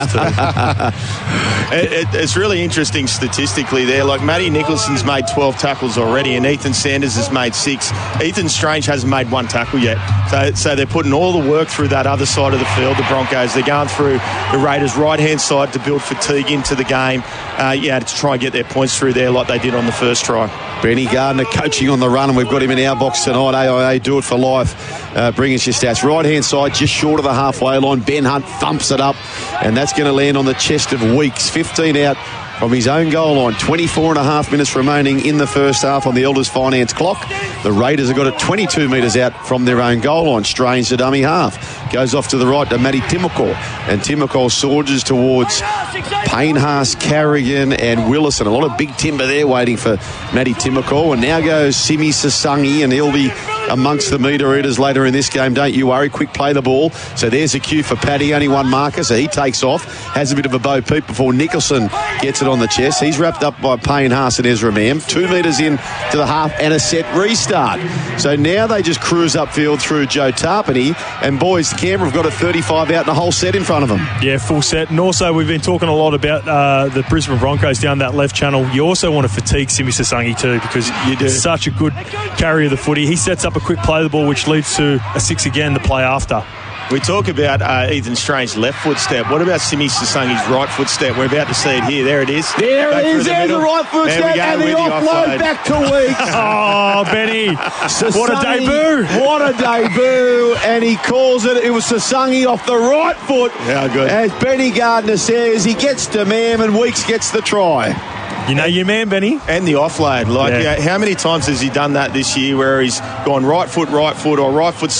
It's really interesting statistically there. Like, Matty Nicholson's made 12 tackles already, and Ethan Sanders has made 6. Ethan Strange hasn't made 1 tackle yet. So they're putting all the work through that other side of the field, the Broncos. They're going through the Raiders' right-hand side to build fatigue into the game, to try and get their points through there like they did on the first try. Benny Gardner coaching on the run, and we've got him in our box tonight. AIA, do it for life. Bring us your stats. Right-hand side, just short of the halfway line. Ben Hunt thumps it up, and that's going to land on the chest of Weeks. 15 out from his own goal line. 24 and a half minutes remaining in the first half on the Elders Finance clock. The Raiders have got it 22 metres out from their own goal line. Strange to dummy half. Goes off to the right to Matty Timokal. And Timokal soldiers towards Payne-Haas, Carrigan and Willison. A lot of big timber there waiting for Matty Timokal. And now goes Simi Sasangi, and he'll be amongst the meter eaters later in this game. Don't you worry. Quick play the ball. So there's a cue for Paddy. Only one marker, so he takes off. Has a bit of a bow peep before Nicholson gets it on the chest. He's wrapped up by Payne-Haas and Ezra Mam. 2 metres in to the half and a set restart. So now they just cruise upfield through Joe Tarpany. And boys, Canberra have got a 35 out and a whole set in front of them. Yeah, full set. And also we've been talking a lot about the Brisbane Broncos down that left channel. You also want to fatigue Simi Sasangi too, because you do. Such a good carrier of the footy. He sets up a quick play of the ball, which leads to a 6 again, the play after. We talk about Ethan Strange's left foot step. What about Simi Sasangi's right foot step? We're about to see it here. There it is. There it is. There's the right foot step and the offload back to Weeks. Oh, Benny. What a debut. What a debut. And he calls it. It was Sasangi off the right foot. How good. As Benny Gardner says, he gets to Mam and Weeks gets the try. You know your man, Benny. And the offload. How many times has he done that this year where he's gone right foot, or right foot